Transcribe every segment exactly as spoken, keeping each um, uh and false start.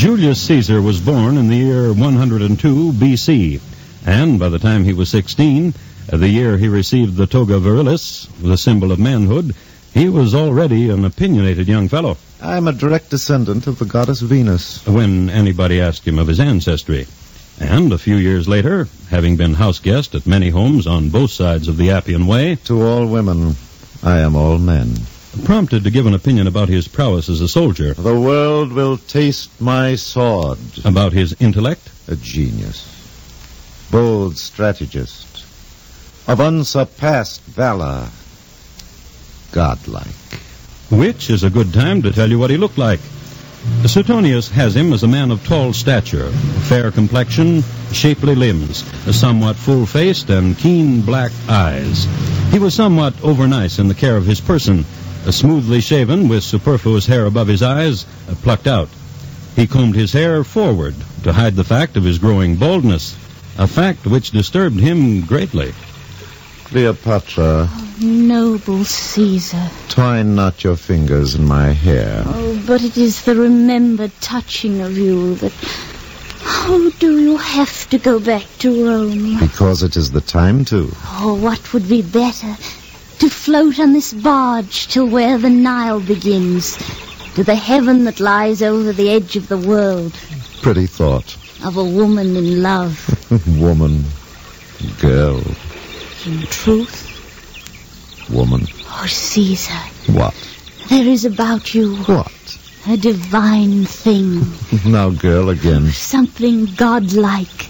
Julius Caesar was born in the year one hundred two B C, and by the time he was sixteen, the year he received the toga virilis, the symbol of manhood, he was already an opinionated young fellow. I'm a direct descendant of the goddess Venus. When anybody asked him of his ancestry. And a few years later, having been house guest at many homes on both sides of the Appian Way, to all women, I am all men. Prompted to give an opinion about his prowess as a soldier. The world will taste my sword. About his intellect. A genius. Bold strategist. Of unsurpassed valor. Godlike. Which is a good time to tell you what he looked like. Suetonius has him as a man of tall stature, fair complexion, shapely limbs, somewhat full-faced, and keen black eyes. He was somewhat overnice in the care of his person, smoothly shaven with superfluous hair above his eyes, plucked out. He combed his hair forward to hide the fact of his growing baldness, a fact which disturbed him greatly. Cleopatra. Oh, noble Caesar. Twine not your fingers in my hair. Oh, but it is the remembered touching of you that... Oh, do you have to go back to Rome? Because it is the time to. Oh, what would be better? To float on this barge till where the Nile begins, to the heaven that lies over the edge of the world. Pretty thought. Of a woman in love. Woman. Girl. In truth. Woman. Oh, Caesar. What? There is about you... What? A divine thing. Now, girl, again. Something godlike.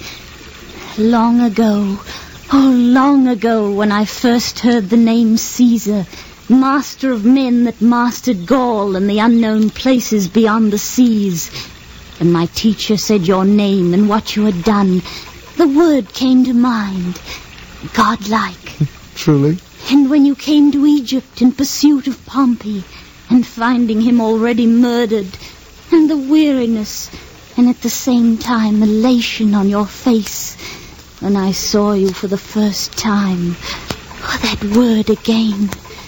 Long ago... Oh, long ago, when I first heard the name Caesar, master of men that mastered Gaul and the unknown places beyond the seas, and my teacher said your name and what you had done, the word came to mind. Godlike. Truly? And when you came to Egypt in pursuit of Pompey, and finding him already murdered, and the weariness, and at the same time elation on your face, when I saw you for the first time. Oh, that word again.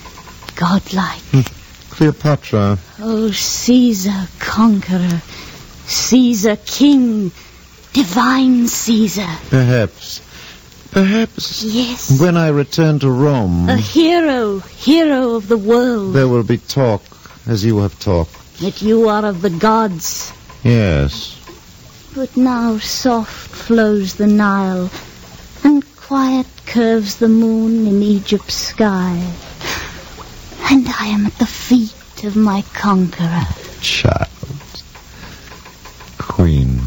Godlike. Cleopatra. Oh, Caesar, conqueror. Caesar, king. Divine Caesar. Perhaps. Perhaps. Yes. When I return to Rome. A hero. Hero of the world. There will be talk, as you have talked. That you are of the gods. Yes. But now soft flows the Nile, and quiet curves the moon in Egypt's sky. And I am at the feet of my conqueror. Child. Queen.